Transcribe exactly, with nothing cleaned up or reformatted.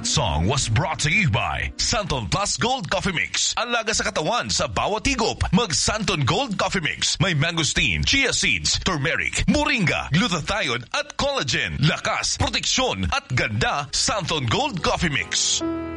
That song was brought to you by Santon Plus Gold Coffee Mix. Alaga sa katawan sa bawat higop. Mag Santon Gold Coffee Mix. May mangosteen, chia seeds, turmeric, moringa, glutathione at collagen. Lakas, proteksyon at ganda. Santon Gold Coffee Mix.